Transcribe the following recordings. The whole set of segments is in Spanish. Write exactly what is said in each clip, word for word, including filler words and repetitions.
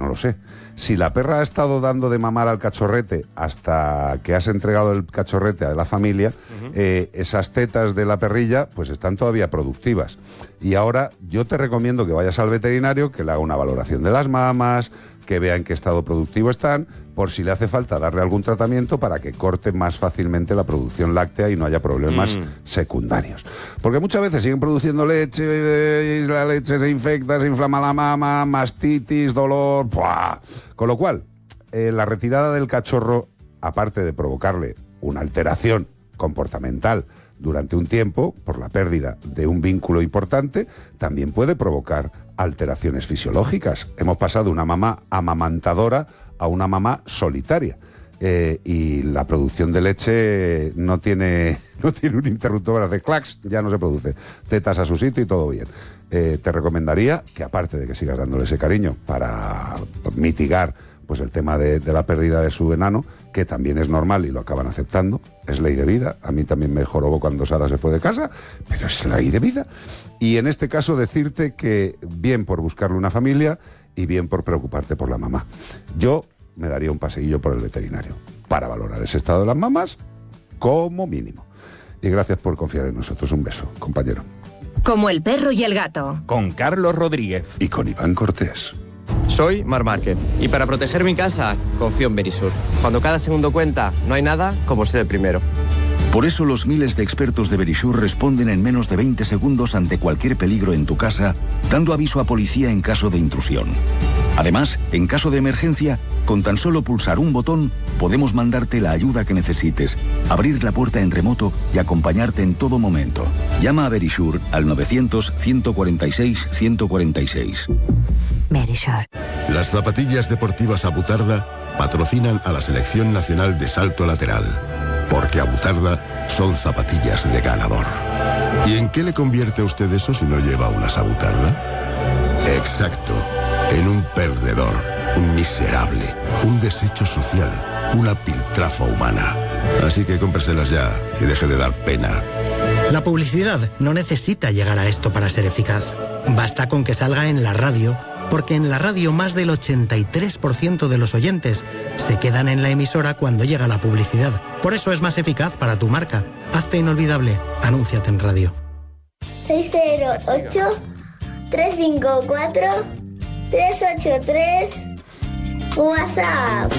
lo sé. Si la perra ha estado dando de mamar al cachorrete hasta que has entregado el cachorrete a la familia, uh-huh. eh, esas tetas de la perrilla pues están todavía productivas. Y ahora yo te recomiendo que vayas al veterinario, que le haga una valoración de las mamas, que vea en qué estado productivo están, por si le hace falta darle algún tratamiento para que corte más fácilmente la producción láctea y no haya problemas mm. secundarios. Porque muchas veces siguen produciendo leche, y la leche se infecta, se inflama la mama, mastitis, dolor... ¡Puah! Con lo cual, eh, la retirada del cachorro, aparte de provocarle una alteración comportamental durante un tiempo, por la pérdida de un vínculo importante, también puede provocar alteraciones fisiológicas. Hemos pasado de una mamá amamantadora a una mamá solitaria. Eh, y la producción de leche no tiene, no tiene un interruptor, hace clacs, ya no se produce. Tetas a su sitio y todo bien. Eh, te recomendaría que, aparte de que sigas dándole ese cariño para mitigar pues el tema de, de la pérdida de su enano, que también es normal y lo acaban aceptando, es ley de vida. A mí también me jorobó cuando Sara se fue de casa, pero es ley de vida. Y en este caso decirte que bien por buscarle una familia y bien por preocuparte por la mamá. Yo me daría un paseillo por el veterinario para valorar ese estado de las mamas como mínimo. Y gracias por confiar en nosotros. Un beso, compañero. Como el perro y el gato. Con Carlos Rodríguez. Y con Iván Cortés. Soy Mar Márquez y para proteger mi casa confío en Verisur. Cuando cada segundo cuenta, no hay nada como ser el primero. Por eso los miles de expertos de Verisur responden en menos de veinte segundos ante cualquier peligro en tu casa, dando aviso a policía en caso de intrusión. Además, en caso de emergencia, con tan solo pulsar un botón, podemos mandarte la ayuda que necesites, abrir la puerta en remoto y acompañarte en todo momento. Llama a Verisur al novecientos, ciento cuarenta y seis, ciento cuarenta y seis. Verisur. Las zapatillas deportivas Abutarda patrocinan a la Selección Nacional de Salto Lateral, porque Abutarda son zapatillas de ganador. ¿Y en qué le convierte a usted eso si no lleva unas Abutarda? Exacto, en un perdedor, un miserable, un desecho social, una piltrafa humana. Así que cómpreselas ya y deje de dar pena. La publicidad no necesita llegar a esto para ser eficaz. Basta con que salga en la radio, porque en la radio más del ochenta y tres por ciento de los oyentes se quedan en la emisora cuando llega la publicidad. Por eso es más eficaz para tu marca. Hazte inolvidable. Anúnciate en radio. seis cero ocho, tres cinco cuatro, tres ocho tres WhatsApp.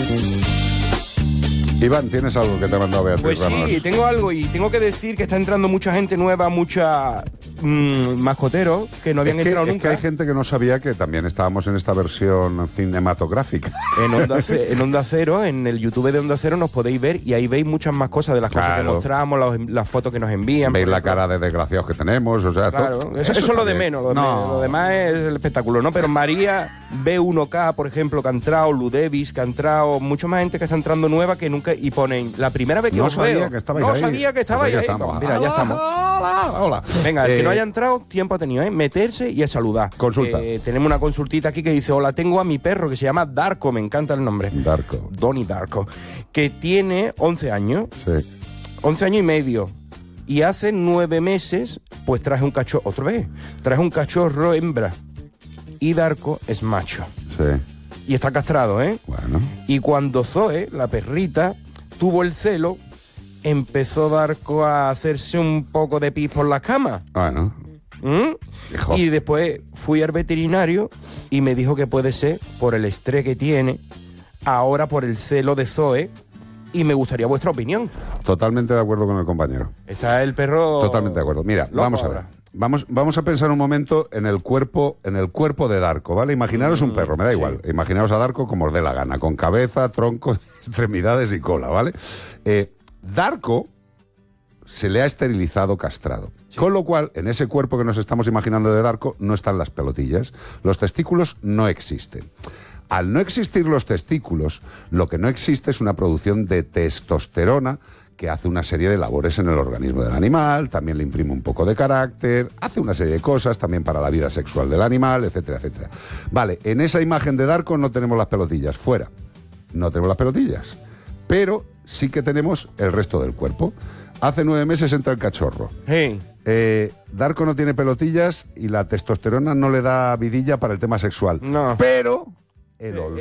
Iván, ¿tienes algo que te ha mandado Beatriz Pues Ramos? sí, tengo algo y tengo que decir que está entrando mucha gente nueva, mucha mmm, mascoteros que no habían es que, entrado es nunca. que hay gente que no sabía que también estábamos en esta versión cinematográfica. En Onda, C- en Onda Cero, en el YouTube de Onda Cero nos podéis ver y ahí veis muchas más cosas de las cosas Claro. que mostramos, las, las fotos que nos envían. Veis por la ejemplo. cara de desgraciados que tenemos, o sea, Claro, todo, eso, eso es lo de también. menos, lo, No. de- lo demás es el espectáculo, ¿no? Pero María, B uno K, por ejemplo, que ha entrado, Ludevis, que ha entrado, mucha más gente que está entrando nueva que nunca, y ponen, la primera vez que No os sabía veo, que estabais no ahí. sabía que estabais Pues ahí, ya estamos. Pues mira, ya estamos. Hola, hola. Venga, el Eh, que no haya entrado, tiempo ha tenido, ¿eh? Meterse y a saludar. Consulta. Eh, tenemos una consultita aquí que dice, hola, tengo a mi perro que se llama Darko, me encanta el nombre. Darko. Donnie Darko, que tiene once años, Sí. once años y medio. Y hace nueve meses, pues traje un cachorro, otra vez, traje un cachorro hembra. Y Darko es macho. Sí. Y está castrado, ¿eh? Bueno. Y cuando Zoe, la perrita, tuvo el celo, empezó Darko a hacerse un poco de pis por la cama. Bueno. ¿Mm? Hijo. Y después fui al veterinario y me dijo que puede ser por el estrés que tiene, ahora por el celo de Zoe, y me gustaría vuestra opinión. Totalmente de acuerdo con el compañero. Está el perro... Totalmente de acuerdo. Mira, loco vamos a ver. ahora. Vamos, vamos a pensar un momento en el cuerpo, en el cuerpo de Darko, ¿vale? Imaginaros un perro, me da sí. igual. Imaginaros a Darko como os dé la gana, con cabeza, tronco, extremidades y cola, ¿vale? Eh, Darko se le ha esterilizado, castrado. Sí. Con lo cual, en ese cuerpo que nos estamos imaginando de Darko, no están las pelotillas. Los testículos no existen. Al no existir los testículos, lo que no existe es una producción de testosterona que hace una serie de labores en el organismo del animal, también le imprime un poco de carácter, hace una serie de cosas también para la vida sexual del animal, etcétera, etcétera. Vale, en esa imagen de Darko no tenemos las pelotillas, fuera. No tenemos las pelotillas, pero sí que tenemos el resto del cuerpo. Hace nueve meses entra el cachorro. Hey. Eh, Darko no tiene pelotillas y la testosterona no le da vidilla para el tema sexual. No. Pero el Eh, olfato...